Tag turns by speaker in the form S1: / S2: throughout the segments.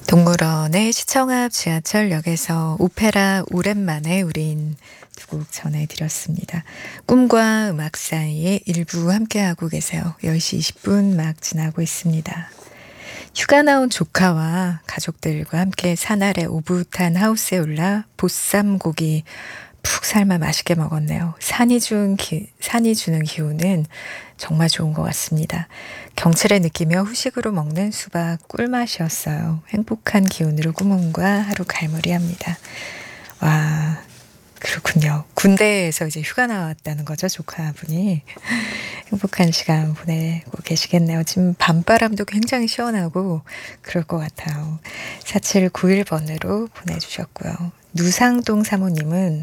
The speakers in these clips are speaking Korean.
S1: 동물원의 시청 앞 지하철역에서 오페라 오랜만에 우린 두 곡 전해드렸습니다. 꿈과 음악 사이에 일부 함께하고 계세요. 10시 20분 막 지나고 있습니다. 휴가 나온 조카와 가족들과 함께 산 아래 오붓한 하우스에 올라 보쌈고기 푹 삶아 맛있게 먹었네요. 산이 주는 기운은 정말 좋은 것 같습니다. 경치를 느끼며 후식으로 먹는 수박 꿀맛이었어요. 행복한 기운으로 꿈과 하루 갈무리합니다. 와, 그렇군요. 군대에서 이제 휴가 나왔다는 거죠, 조카분이. 행복한 시간 보내고 계시겠네요. 지금 밤바람도 굉장히 시원하고 그럴 것 같아요. 4791번으로 보내주셨고요. 누상동 사모님은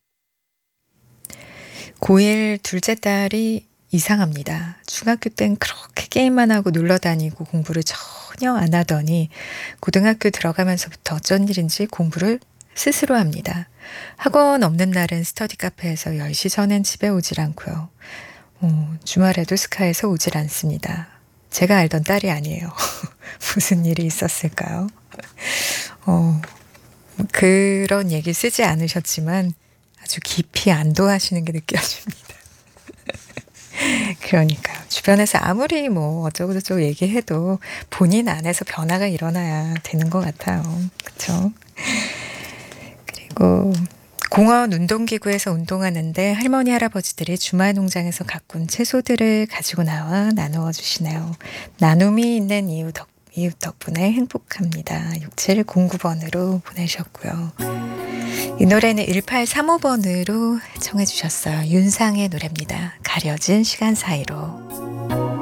S1: 고1 둘째 딸이 이상합니다. 중학교 땐 그렇게 게임만 하고 놀러 다니고 공부를 전혀 안 하더니 고등학교 들어가면서부터 어쩐 일인지 공부를 스스로 합니다. 학원 없는 날은 스터디 카페에서 10시 전엔 집에 오질 않고요. 주말에도 스카에서 오질 않습니다. 제가 알던 딸이 아니에요. 무슨 일이 있었을까요? 그런 얘기 쓰지 않으셨지만 아주 깊이 안도하시는 게 느껴집니다. 그러니까요. 주변에서 아무리 뭐 어쩌고저쩌고 얘기해도 본인 안에서 변화가 일어나야 되는 것 같아요. 그렇죠? 그리고 공원 운동기구에서 운동하는데 할머니 할아버지들이 주말 농장에서 가꾼 채소들을 가지고 나와 나누어 주시네요. 나눔이 있는 이웃 덕분에 행복합니다. 6709번으로 보내셨고요. 이 노래는 1835번으로 청해 주셨어요. 윤상의 노래입니다. 가려진 시간 사이로.